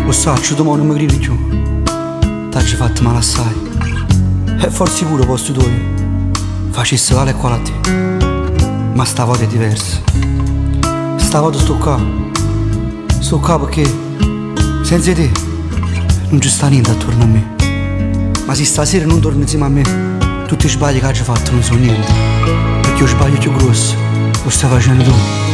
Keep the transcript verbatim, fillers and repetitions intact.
Lo saccio, domani non mi credi più. T'hai fatto male assai. E forse pure posto due facesse tale e quale a te. Ma sta volta è diversa. Sta volta sto qua. Sto qua perché senza te non ci sta niente attorno a me. Ma se stasera non torni insieme a me, tutti i sbagli che hai fatto non sono niente. Perché lo sbaglio più grosso lo stai facendo tu.